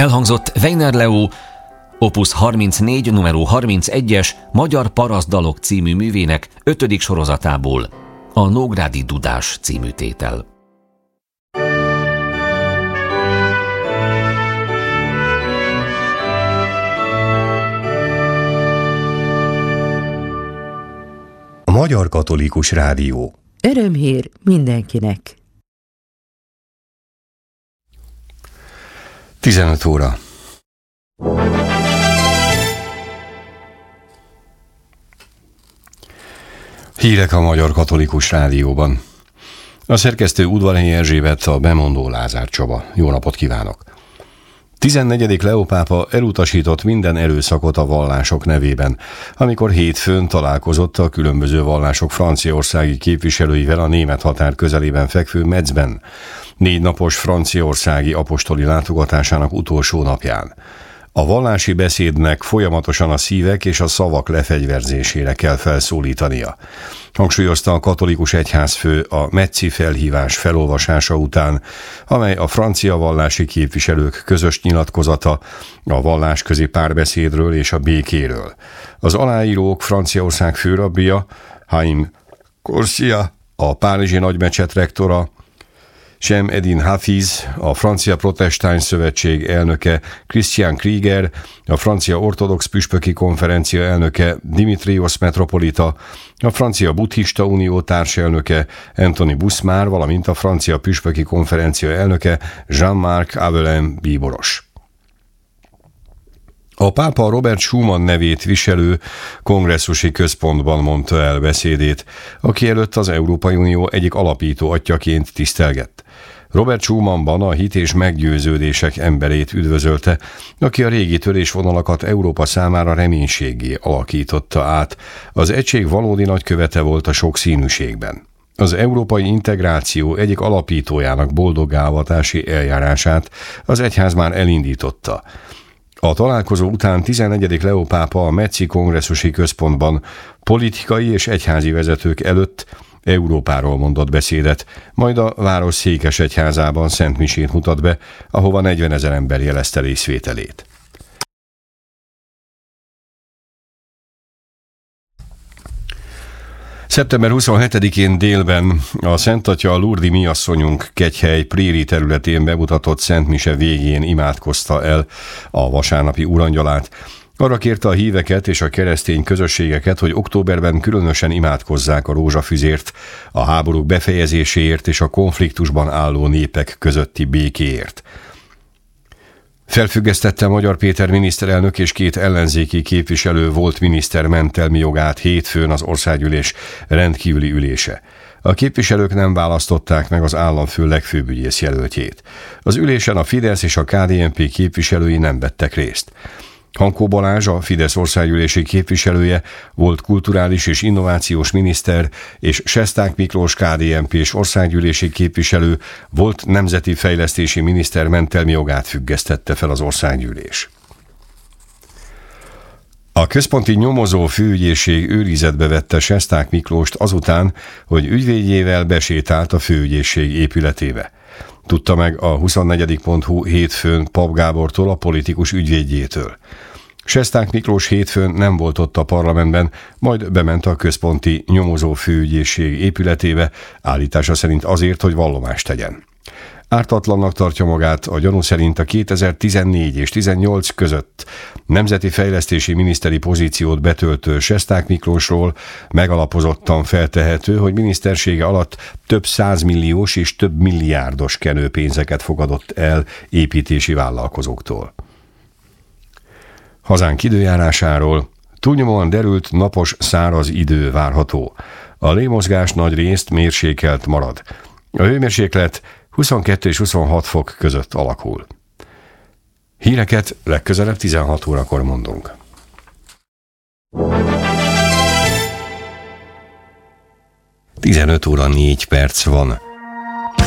Elhangzott Weiner Leo, Opus 34, numero 31-es Magyar parasztdalok című művének 5. sorozatából, a Nógrádi Dudás című tétel. A Magyar Katolikus Rádió. Örömhír mindenkinek. 15 óra. Hírek a Magyar Katolikus Rádióban. A szerkesztő Udvarhelyi Erzsébet, a bemondó Lázár Csaba. Jó napot kívánok! 14. Leó pápa elutasított minden erőszakot a vallások nevében, amikor hétfőn találkozott a különböző vallások franciaországi képviselőivel a német határ közelében fekvő Metzben, 4 napos franciaországi apostoli látogatásának utolsó napján. A vallási beszédnek folyamatosan a szívek és a szavak lefegyverzésére kell felszólítania. Hangsúlyozta a katolikus egyházfő a Metzi felhívás felolvasása után, amely a francia vallási képviselők közös nyilatkozata a vallásközi párbeszédről és a békéről. Az aláírók Franciaország főrabbija, Haim Corsia, a párizsi nagymecset rektora, Sem Edin Hafiz, a Francia Protestáns Szövetség elnöke, Christian Krieger, a Francia Ortodox Püspöki Konferencia elnöke, Dimitrios Metropolita, a Francia Buddhista Unió társelnöke, Anthony Busmár, valamint a Francia Püspöki Konferencia elnöke, Jean-Marc Avelin bíboros. A pápa Robert Schuman nevét viselő kongresszusi központban mondta el beszédét, aki előtt az Európai Unió egyik alapító atyjaként tisztelgett. Robert Schumanban a hit és meggyőződések emberét üdvözölte, aki a régi törésvonalakat Európa számára reménységgé alakította át. Az egység valódi nagykövete volt a sokszínűségben. Az európai integráció egyik alapítójának boldoggávatási eljárását az egyház már elindította. A találkozó után 14. Leó pápa a Metzi kongresszusi központban politikai és egyházi vezetők előtt Európáról mondott beszédet, majd a város székesegyházában szentmisét mutat be, ahova 40 000 ember jelezte részvételét. Szeptember 27-én délben a Szent Atya Lurdi Miasszonyunk kegyhely Préri területén bemutatott szentmise végén imádkozta el a vasárnapi úrangyalát. Arra kérte a híveket és a keresztény közösségeket, hogy októberben különösen imádkozzák a rózsafüzért, a háborúk befejezéséért és a konfliktusban álló népek közötti békéért. Felfüggesztette Magyar Péter miniszterelnök és 2 ellenzéki képviselő volt miniszter mentelmi jogát hétfőn az országgyűlés rendkívüli ülése. A képviselők nem választották meg az államfő legfőbb ügyész jelöltjét. Az ülésen a Fidesz és a KDNP képviselői nem vettek részt. Hankó Balázs, a Fidesz országgyűlési képviselője, volt kulturális és innovációs miniszter, és Sesták Miklós KDNP-s országgyűlési képviselő, volt nemzeti fejlesztési miniszter mentelmi jogát függesztette fel az országgyűlés. A központi nyomozó főügyészség őrizetbe vette Sesták Miklóst azután, hogy ügyvédjével besétált a főügyészség épületébe. Tudta meg a 24.hu hétfőn Pap Gábortól, a politikus ügyvédjétől. Sesták Miklós hétfőn nem volt ott a parlamentben, majd bement a központi nyomozó főügyészség épületébe, állítása szerint azért, hogy vallomást tegyen. Ártatlannak tartja magát, a gyanú szerint a 2014 és 2018 között nemzeti fejlesztési miniszteri pozíciót betöltő Sesták Miklósról megalapozottan feltehető, hogy minisztersége alatt több 100 milliós és több milliárdos kenőpénzeket fogadott el építési vállalkozóktól. Hazánk időjárásáról: túlnyomóan derült, napos, száraz idő várható. A légmozgás nagy részt mérsékelt marad. A hőmérséklet 22 és 26 fok között alakul. Híreket legközelebb 16 órakor mondunk. – 15 óra 4 perc van.